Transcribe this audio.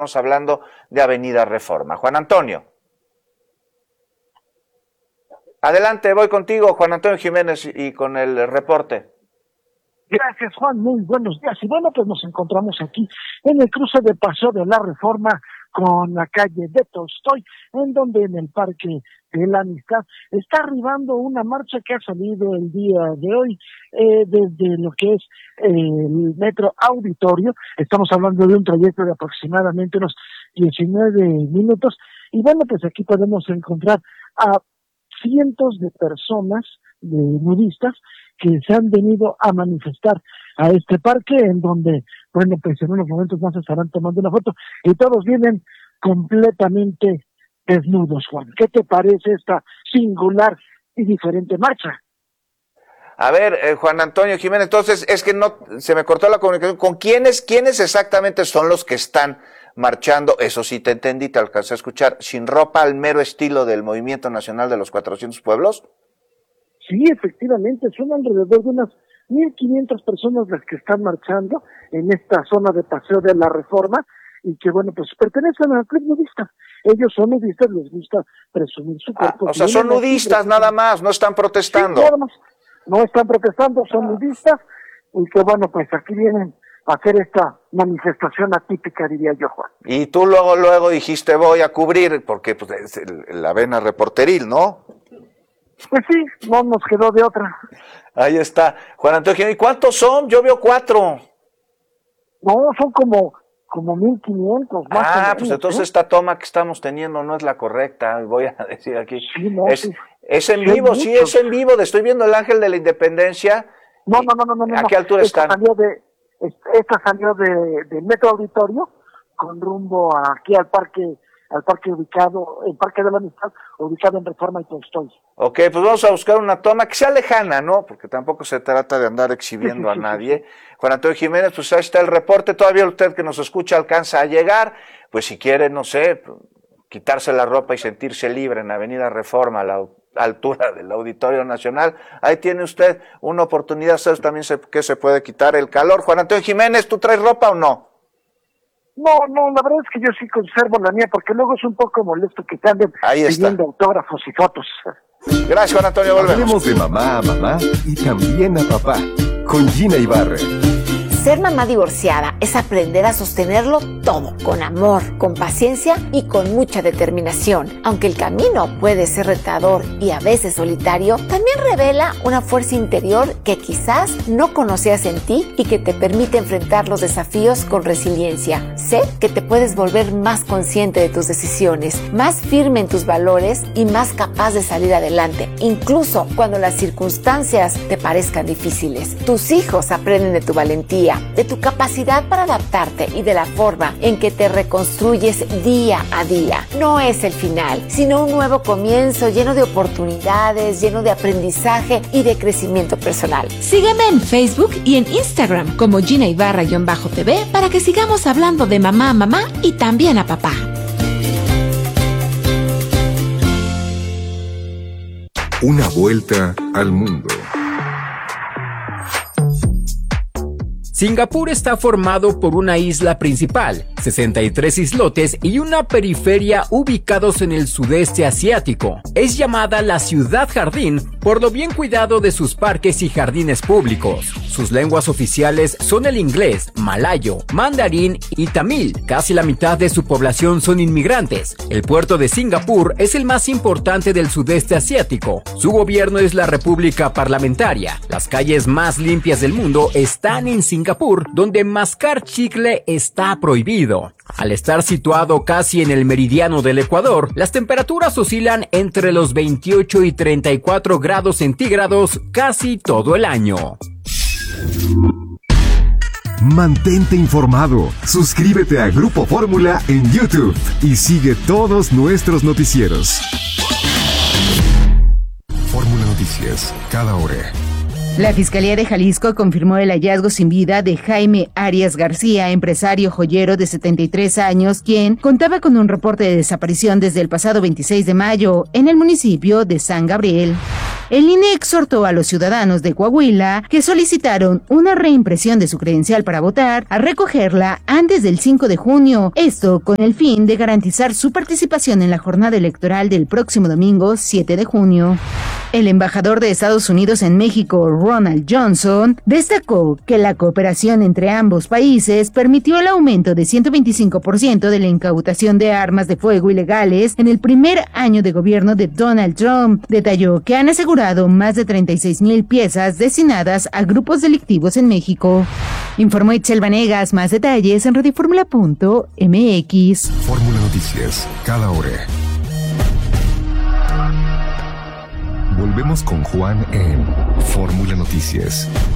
estamos hablando de Avenida Reforma. Juan Antonio. Adelante, voy contigo, Juan Antonio Jiménez, y con el reporte. Gracias, Juan, muy buenos días. Y bueno, pues nos encontramos aquí en el cruce de Paseo de la Reforma con la calle de Tolstoy, en donde en el Parque de la Amistad está arribando una marcha que ha salido el día de hoy desde lo que es el Metro Auditorio. Estamos hablando de un trayecto de aproximadamente unos 19 minutos. Y bueno, pues aquí podemos encontrar a cientos de personas, de nudistas, que se han venido a manifestar a este parque, en donde, bueno, pues en unos momentos más estarán tomando una foto, y todos vienen completamente desnudos, Juan. ¿Qué te parece esta singular y diferente marcha? A ver, Juan Antonio Jiménez, entonces es que no se me cortó la comunicación. ¿Con quiénes exactamente son los que están marchando? Eso sí te entendí, te alcancé a escuchar. ¿Sin ropa, al mero estilo del Movimiento Nacional de los 400 Pueblos? Sí, efectivamente, son alrededor de unas 1,500 personas las que están marchando en esta zona de Paseo de la Reforma, y que, bueno, pues pertenecen al club nudista. Ellos son nudistas, les gusta presumir su cuerpo. O sea, son nudistas nada más, no están protestando. Sí, nada más, no están protestando, son nudistas, y que, bueno, pues aquí vienen a hacer esta manifestación atípica, diría yo, Juan. Y tú luego dijiste, voy a cubrir, porque pues es la vena reporteril, ¿no? Pues sí, no nos quedó de otra. Ahí está, Juan Antonio. ¿Y cuántos son? Yo veo 4. No, son como 1,500. Más o menos, pues entonces esta toma que estamos teniendo no es la correcta, voy a decir aquí. Sí, no, es en vivo, sí, es en vivo. Estoy viendo el Ángel de la Independencia. No. ¿A qué altura están? Esta salió de Metro Auditorio con rumbo aquí al parque ubicado, el Parque de la Amistad, ubicado en Reforma y Tolstoy. Ok, pues vamos a buscar una toma que sea lejana, ¿no? Porque tampoco se trata de andar exhibiendo a nadie. Juan Antonio Jiménez, pues ahí está el reporte. Todavía usted que nos escucha alcanza a llegar. Pues si quiere, no sé, quitarse la ropa y sentirse libre en Avenida Reforma, a la altura del Auditorio Nacional, ahí tiene usted una oportunidad. ¿Sabes también que se puede quitar el calor? Juan Antonio Jiménez, ¿tú traes ropa o no? No, la verdad es que yo sí conservo la mía, porque luego es un poco molesto que te anden pidiendo autógrafos y fotos. Gracias, Juan Antonio, volvemos. Hablemos de mamá a mamá y también a papá, con Gina Ibarra. Ser mamá divorciada es aprender a sostenerlo todo, con amor, con paciencia y con mucha determinación. Aunque el camino puede ser retador y a veces solitario, también revela una fuerza interior que quizás no conocías en ti y que te permite enfrentar los desafíos con resiliencia. Sé que te puedes volver más consciente de tus decisiones, más firme en tus valores y más capaz de salir adelante, incluso cuando las circunstancias te parezcan difíciles. Tus hijos aprenden de tu valentía, de tu capacidad para adaptarte y de la forma en que te reconstruyes día a día. No es el final, sino un nuevo comienzo lleno de oportunidades, lleno de aprendizaje y de crecimiento personal. Sígueme en Facebook y en Instagram como Gina Ibarra-TV para que sigamos hablando de mamá a mamá y también a papá. Una vuelta al mundo. Singapur está formado por una isla principal, 63 islotes y una periferia ubicados en el sudeste asiático. Es llamada la ciudad jardín por lo bien cuidado de sus parques y jardines públicos. Sus lenguas oficiales son el inglés, malayo, mandarín y tamil. Casi la mitad de su población son inmigrantes. El puerto de Singapur es el más importante del sudeste asiático. Su gobierno es la República Parlamentaria. Las calles más limpias del mundo están en Singapur, donde mascar chicle está prohibido. Al estar situado casi en el meridiano del Ecuador, las temperaturas oscilan entre los 28 y 34 grados centígrados casi todo el año. Mantente informado. Suscríbete a Grupo Fórmula en YouTube y sigue todos nuestros noticieros. Fórmula Noticias, cada hora. La Fiscalía de Jalisco confirmó el hallazgo sin vida de Jaime Arias García, empresario joyero de 73 años, quien contaba con un reporte de desaparición desde el pasado 26 de mayo en el municipio de San Gabriel. El INE exhortó a los ciudadanos de Coahuila que solicitaron una reimpresión de su credencial para votar a recogerla antes del 5 de junio, esto con el fin de garantizar su participación en la jornada electoral del próximo domingo 7 de junio. El embajador de Estados Unidos en México, Ronald Johnson, destacó que la cooperación entre ambos países permitió el aumento de 125% de la incautación de armas de fuego ilegales en el primer año de gobierno de Donald Trump. Detalló que han asegurado más de 36,000 piezas destinadas a grupos delictivos en México. Informó Itzel Vanegas. Más detalles en radioformula.mx. Fórmula Noticias, cada hora. Volvemos con Juan en Fórmula Noticias.